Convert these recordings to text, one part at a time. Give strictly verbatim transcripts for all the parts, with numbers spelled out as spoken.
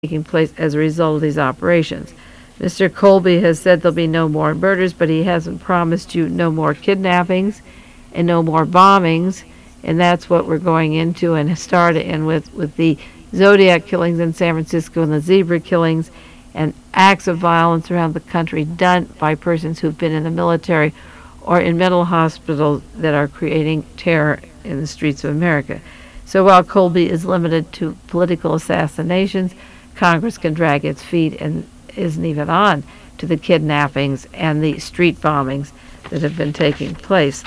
taking place as a result of these operations. Mister Colby has said there'll be no more murders, but he hasn't promised you no more kidnappings and no more bombings, and that's what we're going into and started in with, with the Zodiac killings in San Francisco and the zebra killings and acts of violence around the country done by persons who've been in the military or in mental hospitals that are creating terror in the streets of America. So while Colby is limited to political assassinations, Congress can drag its feet and isn't even on to the kidnappings and the street bombings that have been taking place.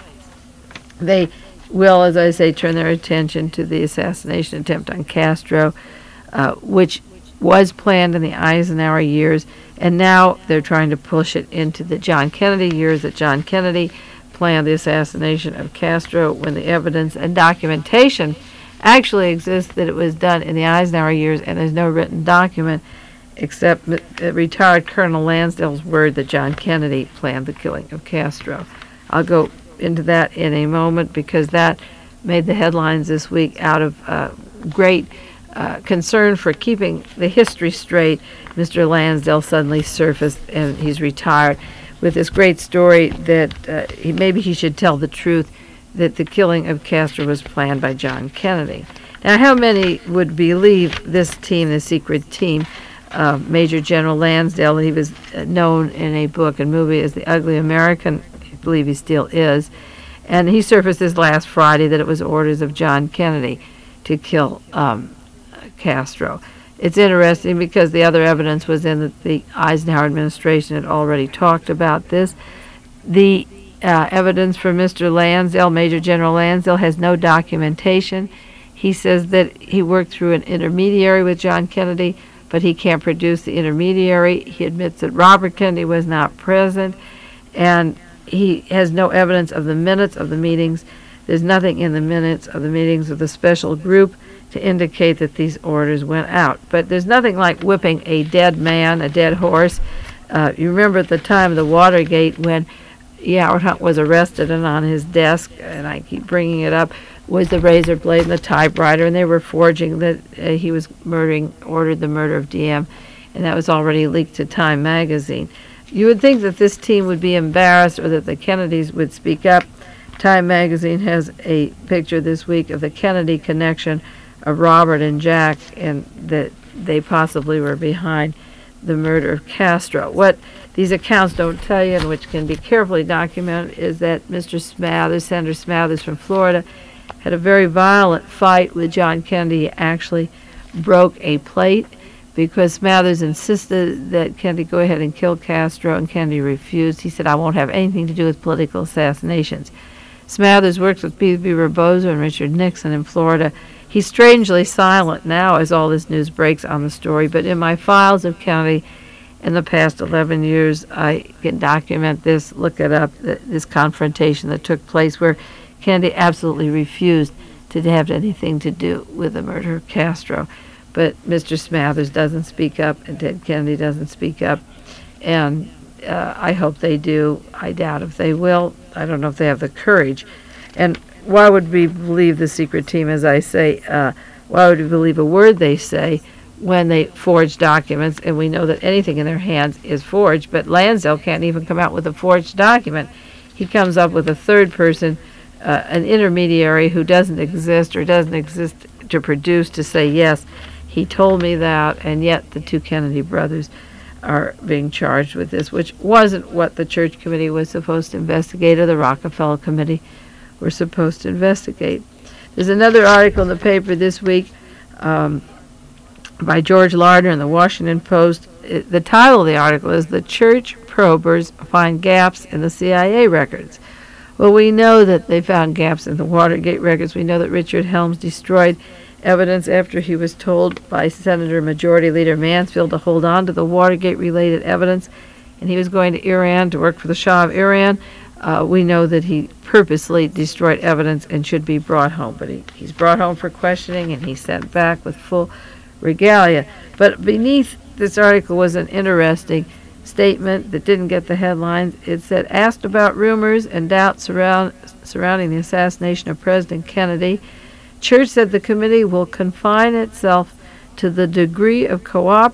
They will, as I say, turn their attention to the assassination attempt on Castro, uh, which was planned in the Eisenhower years, and now they're trying to push it into the John Kennedy years, that John Kennedy planned the assassination of Castro when the evidence and documentation actually exists that it was done in the Eisenhower years, and there's no written document except retired Colonel Lansdale's word that John Kennedy planned the killing of Castro. I'll go into that in a moment because that made the headlines this week out of uh, great uh, concern for keeping the history straight. Mister Lansdale suddenly surfaced, and he's retired, with this great story that uh, he, maybe he should tell the truth, that the killing of Castro was planned by John Kennedy. Now, how many would believe this team, the secret team, uh, Major General Lansdale? He was known in a book and movie as the Ugly American. I believe he still is. And he surfaced this last Friday that it was orders of John Kennedy to kill um, Castro. It's interesting because the other evidence was in that the Eisenhower administration had already talked about this. The Uh, evidence for Mister Lansdale, Major General Lansdale, has no documentation. He says that he worked through an intermediary with John Kennedy, but he can't produce the intermediary. He admits that Robert Kennedy was not present, and he has no evidence of the minutes of the meetings. There's nothing in the minutes of the meetings of the special group to indicate that these orders went out. But there's nothing like whipping a dead man, a dead horse. Uh, you remember at the time of the Watergate when Howard Hunt was arrested, and on his desk, and I keep bringing it up, was the razor blade and the typewriter, and they were forging that uh, he was murdering, ordered the murder of D M, and that was already leaked to Time magazine. You would think that this team would be embarrassed or that the Kennedys would speak up. Time magazine has a picture this week of the Kennedy connection of Robert and Jack, and that they possibly were behind the murder of Castro. What these accounts don't tell you, and which can be carefully documented, is that Mister Smathers, Senator Smathers from Florida, had a very violent fight with John Kennedy. He actually broke a plate because Smathers insisted that Kennedy go ahead and kill Castro, and Kennedy refused. He said, "I won't have anything to do with political assassinations." Smathers works with P B Rebozo and Richard Nixon in Florida. He's strangely silent now as all this news breaks on the story, but in my files of Kennedy in the past eleven years, I can document this, look it up, this confrontation that took place where Kennedy absolutely refused to have anything to do with the murder of Castro. But Mister Smathers doesn't speak up, and Ted Kennedy doesn't speak up, and uh, I hope they do. I doubt if they will. I don't know if they have the courage. And why would we believe the secret team, as I say, uh, why would we believe a word they say when they forge documents, and we know that anything in their hands is forged, but Lansdale can't even come out with a forged document. He comes up with a third person, uh, an intermediary who doesn't exist or doesn't exist to produce, to say, yes, he told me that, and yet the two Kennedy brothers are being charged with this, which wasn't what the Church Committee was supposed to investigate or the Rockefeller Committee were supposed to investigate. There's another article in the paper this week um, by George Lardner in the Washington Post. It, the title of the article is "The Church Probers Find Gaps in the C I A Records." Well, we know that they found gaps in the Watergate records. We know that Richard Helms destroyed evidence after he was told by Senator Majority Leader Mansfield to hold on to the Watergate-related evidence, and he was going to Iran to work for the Shah of Iran. Uh, we know that he purposely destroyed evidence and should be brought home. But he, he's brought home for questioning, and he's sent back with full regalia. But beneath this article was an interesting statement that didn't get the headlines. It said, asked about rumors and doubts surround, surrounding the assassination of President Kennedy, Church said the committee will confine itself to the degree of